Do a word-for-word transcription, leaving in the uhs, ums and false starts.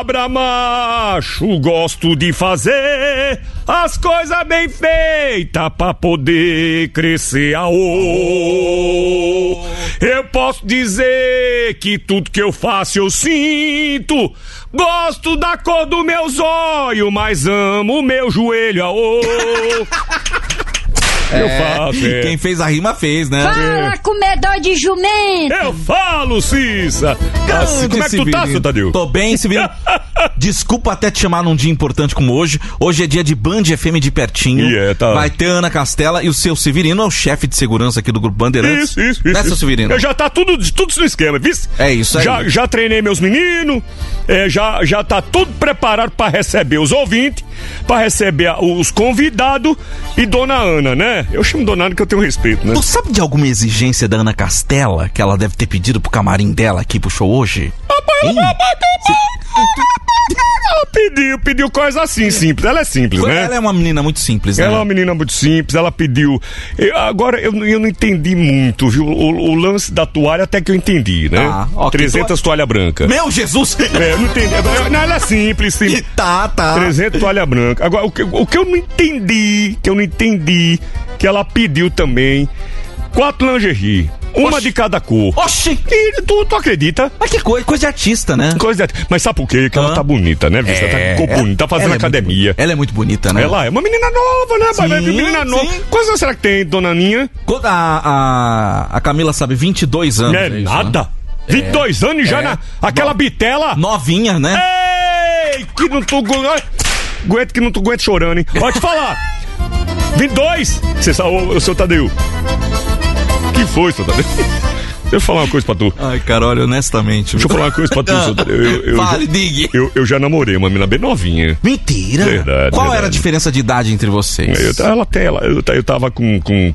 Cabra macho, gosto de fazer as coisas bem feitas pra poder crescer. Aô, eu posso dizer que tudo que eu faço eu sinto. Gosto da cor do meu zóio, mas amo o meu joelho. Aô. Eu É, faço, é. Quem fez a rima fez, né? Fala, comedor de jumento! Eu falo, Cissa! Assim, como é que tu tá, seu Tadeu? Tô bem, Severino. Desculpa até te chamar num dia importante como hoje. Hoje é dia de Band F M de pertinho. Yeah, tá. Vai ter Ana Castela e o seu Severino é o chefe de segurança aqui do Grupo Bandeirantes. Isso, isso, né, isso. seu Severino? Eu já tá tudo, tudo no esquema, viu? É isso aí. Já, já treinei meus meninos, é, já, já tá tudo preparado pra receber os ouvintes, pra receber a- os convidados e Dona Ana, né? Eu chamo Dona Ana que eu tenho respeito, né? Tu sabe de alguma exigência da Ana Castela que ela deve ter pedido pro camarim dela aqui pro show hoje? Hein? Ela pediu, pediu coisa assim, simples. Ela é simples, né? Ela é uma menina muito simples, né? Ela é uma menina muito simples, ela pediu. Eu- agora, eu, eu não entendi muito, viu? O, o lance da toalha até que eu entendi, né? Ah, ok. trezentas toalha branca. Meu Jesus! É, eu não entendi. Eu- Não, ela é simples, simples. Tá, tá. trezentas toalha branca. Agora, o que, o que eu não entendi, que eu não entendi, que ela pediu também, quatro lingerie. Uma Oxi. de cada cor. Oxi! E tu, tu acredita? Mas que coisa, coisa de artista, né? Coisa de- Mas sabe por quê? Que ela Hã? tá bonita, né, Vista? Tá, ficou bonita, tá fazendo ela é academia. muito- ela é muito bonita, né? Ela é uma menina nova, né? Sim, Vai ver menina nova. sim. Quantos anos será que tem, dona Aninha? Quando a, a, a Camila sabe, vinte e dois anos. Não é isso, nada. né? vinte e dois anos já É. na. Aquela No- bitela. Novinha, né? Ei, que não tu. ai, Aguento que não tu aguenta chorando, hein? Pode falar. vinte e dois. Você sabe, ô, ô, seu Tadeu. Que foi, seu Tadeu? Deixa eu falar uma coisa pra tu. Ai, cara, olha, honestamente. Deixa eu falar uma coisa pra tu, seu Tadeu. Eu, eu, Fale, já- diga. eu, eu já namorei uma menina bem novinha. Mentira! Verdade, Qual era a verdade. diferença de idade entre vocês? Eu, ela até, ela, eu, eu tava com, com